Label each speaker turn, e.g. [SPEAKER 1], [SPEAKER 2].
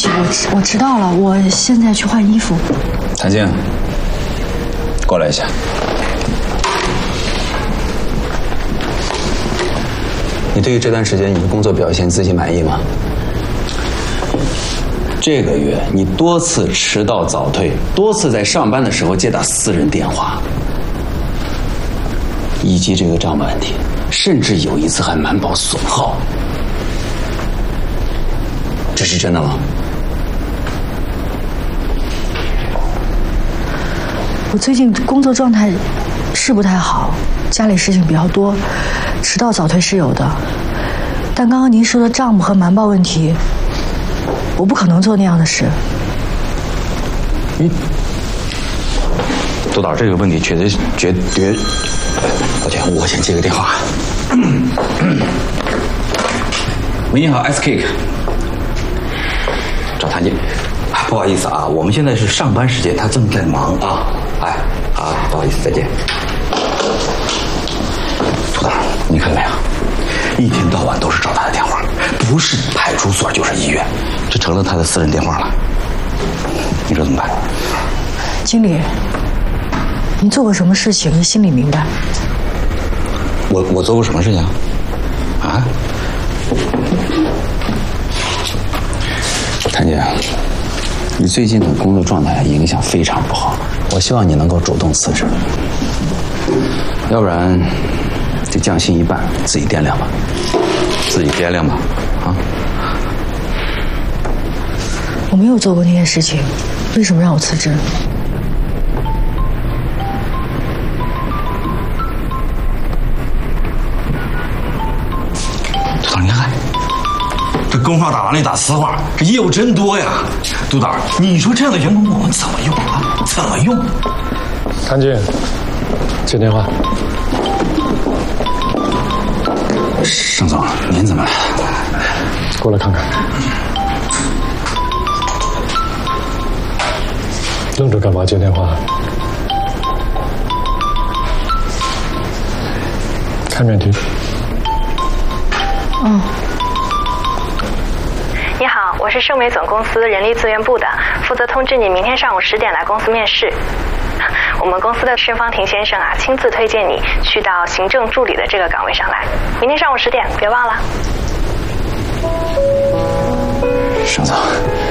[SPEAKER 1] 起，我迟到了，我现在去换衣服。
[SPEAKER 2] 谭静，过来一下。你对于这段时间你的工作表现自己满意吗？这个月你多次迟到早退，多次在上班的时候接打私人电话，以及这个账目问题，甚至有一次还瞒报损耗，这是真的吗？
[SPEAKER 1] 我最近工作状态是不太好，家里事情比较多，迟到早退是有的。但刚刚您说的账目和瞒报问题，我不可能做那样的事。
[SPEAKER 2] 督导，这个问题绝对……抱歉，我先接个电话。喂，你好 ，SK， 找谭静。
[SPEAKER 3] 不好意思啊，我们现在是上班时间，他正在忙啊。不好意思，再见。
[SPEAKER 2] 督导，你看怎么样？
[SPEAKER 3] 一天到晚都是找他的电话，不是派出所就是医院，这成了他的私人电话了。你说怎么办？
[SPEAKER 1] 经理，您做过什么事情，你心里明白。
[SPEAKER 3] 我做过什么事情啊？
[SPEAKER 2] 谭姐，你最近的工作状态影响非常不好，我希望你能够主动辞职，要不然就降薪一半，自己掂量吧。
[SPEAKER 3] 自己掂量吧，啊！
[SPEAKER 1] 我没有做过那些事情，为什么让我辞职？
[SPEAKER 3] 督导，你看看，这公话打完了打私话，这业务真多呀！督导，你说这样的员工我们怎么用啊？怎么用？
[SPEAKER 4] 谭静，接电话。
[SPEAKER 2] 盛总，您怎么了？
[SPEAKER 4] 过来看看。愣着干嘛？接电话。开免提。
[SPEAKER 5] 你好，我是盛美总公司人力资源部的，负责通知你明天上午10点来公司面试。我们公司的申方婷先生啊，亲自推荐你去到行政助理的这个岗位上来。明天上午10点，别忘了。
[SPEAKER 2] 盛总。